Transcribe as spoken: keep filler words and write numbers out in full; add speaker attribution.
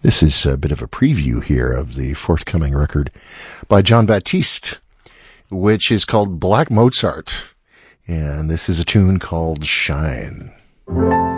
Speaker 1: This is a bit of a preview here of the forthcoming record by Jon Batiste, which is called Black Mozart. And this is a tune called Shine.